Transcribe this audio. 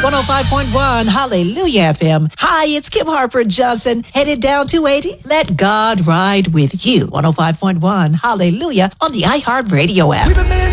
105.1 Hallelujah FM. Hi, it's Kim Harper Johnson, headed down 280. Let God ride with you. 105.1 Hallelujah on the iHeart Radio app.